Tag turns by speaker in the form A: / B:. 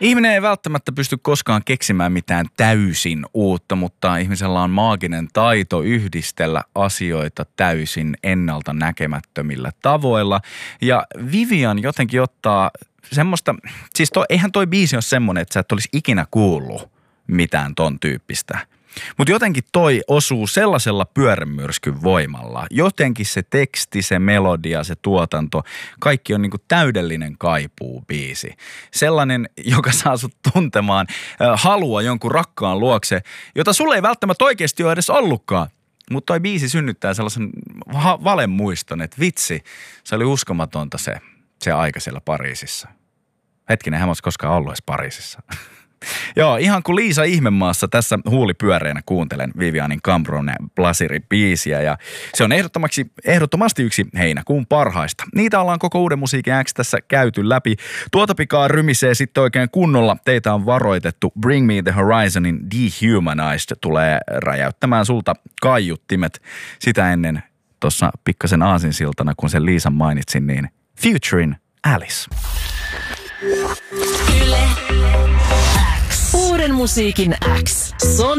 A: Ihminen ei välttämättä pysty koskaan keksimään mitään täysin uutta, mutta ihmisellä on maaginen taito yhdistellä asioita täysin ennalta näkemättömillä tavoilla. Ja Vivian jotenkin ottaa semmoista, siis eihän toi biisi ole semmoinen, että sä et olisi ikinä kuullut mitään ton tyyppistä. Mutta jotenkin toi osuu sellaisella pyörremyrskyn voimalla. Jotenkin se teksti, se melodia, se tuotanto, kaikki on niinku täydellinen kaipuu-biisi. Sellainen, joka saa sut tuntemaan halua jonkun rakkaan luokse, jota sulle ei välttämättä oikeasti ole edes ollutkaan. Mutta toi biisi synnyttää sellaisen valemuiston, että vitsi, se oli uskomatonta se aika siellä Pariisissa. Hetkinen, hän olisi koskaan ollut edes Pariisissa. Joo, ihan kuin Liisa Ihmemaassa tässä huulipyöreänä kuuntelen Vivianin Cambrone Blasiri-biisiä ja se on ehdottomasti yksi heinäkuun parhaista. Niitä ollaan koko Uuden musiikin X tässä käyty läpi. Tuota pikaa rymisee sitten oikein kunnolla. Teitä on varoitettu. Bring Me the Horizonin Dehumanized tulee räjäyttämään sulta kaiuttimet. Sitä ennen tuossa pikkasen aasinsiltana, kun sen Liisan mainitsin, niin Futurin Alice.
B: Yle X. Uuden musiikin X.